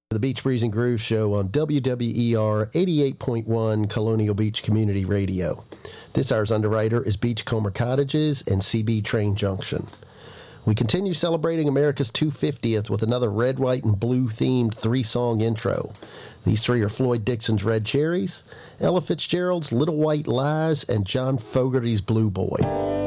The Beach Breeze and Groove Show on WWER 88.1 Colonial Beach Community Radio. This hour's underwriter is Beachcomber Cottages and CB Train Junction. We continue celebrating America's 250th with another red, white, and blue themed 3-song intro. These 3 are Floyd Dixon's Red Cherries, Ella Fitzgerald's Little White Lies, and John Fogerty's Blue Boy.